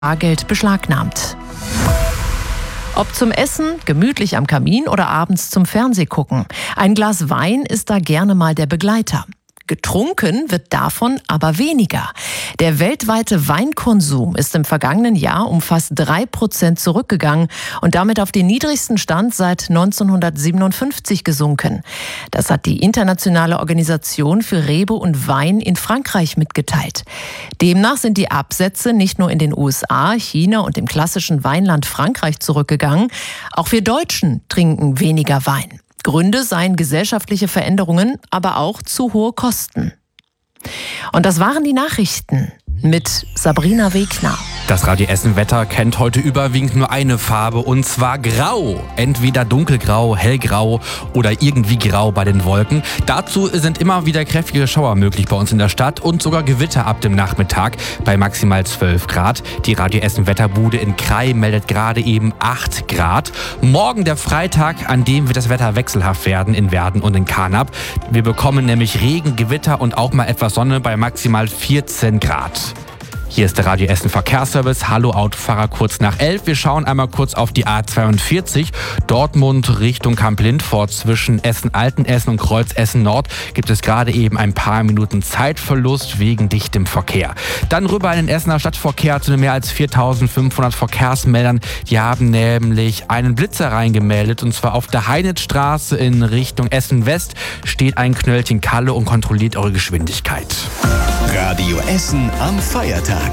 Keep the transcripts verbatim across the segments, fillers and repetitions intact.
Bargeld beschlagnahmt. Ob zum Essen, gemütlich am Kamin oder abends zum Fernsehgucken. Ein Glas Wein ist da gerne mal der Begleiter. Getrunken wird davon aber weniger. Der weltweite Weinkonsum ist im vergangenen Jahr um fast drei Prozent zurückgegangen und damit auf den niedrigsten Stand seit neunzehnhundertsiebenundfünfzig gesunken. Das hat die Internationale Organisation für Rebe und Wein in Frankreich mitgeteilt. Demnach sind die Absätze nicht nur in den U S A, China und dem klassischen Weinland Frankreich zurückgegangen. Auch wir Deutschen trinken weniger Wein. Gründe seien gesellschaftliche Veränderungen, aber auch zu hohe Kosten. Und das waren die Nachrichten mit Sabrina Wegner. Das Radio Essen-Wetter kennt heute überwiegend nur eine Farbe, und zwar grau. Entweder dunkelgrau, hellgrau oder irgendwie grau bei den Wolken. Dazu sind immer wieder kräftige Schauer möglich bei uns in der Stadt und sogar Gewitter ab dem Nachmittag bei maximal zwölf Grad. Die Radio Essen-Wetterbude in Krai meldet gerade eben acht Grad. Morgen der Freitag, an dem wird das Wetter wechselhaft werden in Werden und in Carnap. Wir bekommen nämlich Regen, Gewitter und auch mal etwas Sonne bei maximal vierzehn Grad. Hier ist der Radio Essen Verkehrsservice. Hallo Autofahrer, kurz nach elf. Wir schauen einmal kurz auf die A zweiundvierzig. Dortmund Richtung Kamp-Lindfort zwischen Essen-Altenessen und Kreuz-Essen-Nord gibt es gerade eben ein paar Minuten Zeitverlust wegen dichtem Verkehr. Dann rüber in den Essener Stadtverkehr zu den mehr als viertausendfünfhundert Verkehrsmeldern. Die haben nämlich einen Blitzer reingemeldet, und zwar auf der Heinitzstraße in Richtung Essen-West steht ein Knöllchen Kalle und kontrolliert eure Geschwindigkeit. Radio Essen am Feiertag.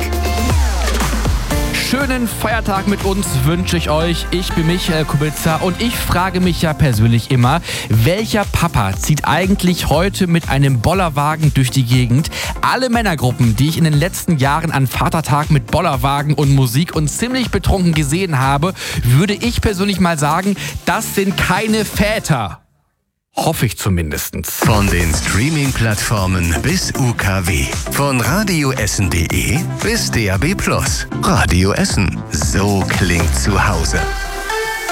Schönen Feiertag mit uns wünsche ich euch. Ich bin Michael Kubica und ich frage mich ja persönlich immer, welcher Papa zieht eigentlich heute mit einem Bollerwagen durch die Gegend? Alle Männergruppen, die ich in den letzten Jahren an Vatertag mit Bollerwagen und Musik und ziemlich betrunken gesehen habe, würde ich persönlich mal sagen, das sind keine Väter. Hoffe ich zumindest. Von den Streaming-Plattformen bis U K W. Von radioessen punkt de bis D A B plus. Radio Essen. So klingt zu Hause.